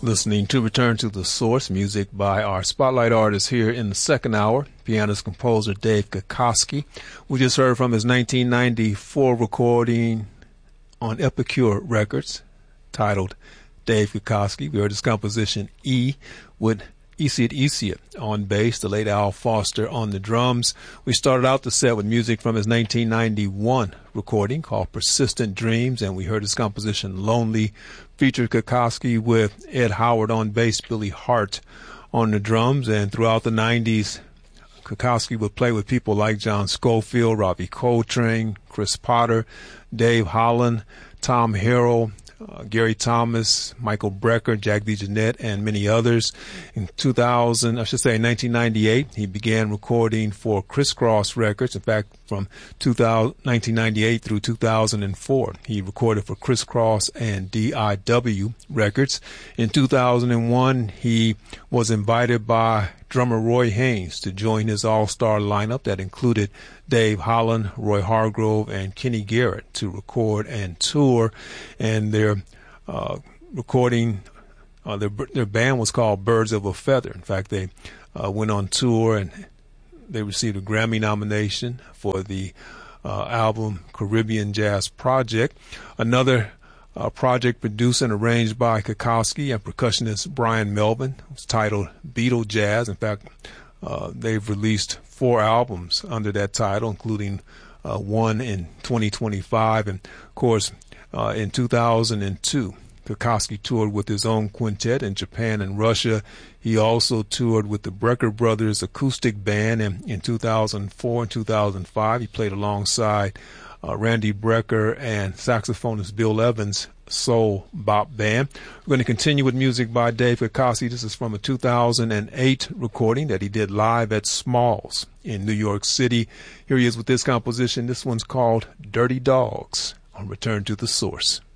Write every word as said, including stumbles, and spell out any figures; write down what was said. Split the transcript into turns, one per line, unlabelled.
Listening to Return to the Source, music by our spotlight artist here in the second hour, pianist composer Dave Kikoski. We just heard from his nineteen ninety-four recording on Epicure Records titled Dave Kikoski. We heard his composition E with Isiet Isiet on bass, the late Al Foster on the drums. We started out the set with music from his nineteen ninety-one recording called Persistent Dreams, and we heard his composition Lonely, featured Kikoski with Ed Howard on bass, Billy Hart on the drums. And throughout the nineties, Kikoski would play with people like John Scofield, Robbie Coltrane, Chris Potter, Dave Holland, Tom Harrell, Uh, Gary Thomas, Michael Brecker, Jack DeJohnette, and many others. In two thousand, I should say in nineteen ninety-eight, he began recording for Crisscross Records. In fact, from two thousand, nineteen ninety-eight through two thousand four, he recorded for Crisscross and D I W Records. In two thousand one, he was invited by drummer Roy Haynes to join his all-star lineup that included Dave Holland, Roy Hargrove, and Kenny Garrett to record and tour. And their uh, recording, uh, their their band was called Birds of a Feather. In fact, they uh, went on tour and they received a Grammy nomination for the uh, album Caribbean Jazz Project. Another uh, project produced and arranged by Kikoski and percussionist Brian Melvin. It was titled Beatle Jazz. In fact, uh, they've released four albums under that title, including uh, one in twenty twenty-five. And, of course, uh, in two thousand two, Kikoski toured with his own quintet in Japan and Russia. He also toured with the Brecker Brothers Acoustic Band, and in two thousand four and two thousand five, he played alongside uh, Randy Brecker and saxophonist Bill Evans' Soul Bop Band. We're going to continue with music by Dave Kikoski. This is from a two thousand eight recording that he did live at Smalls in New York City. Here he is with this composition. This one's called Dirty Dogs on Return to the Source.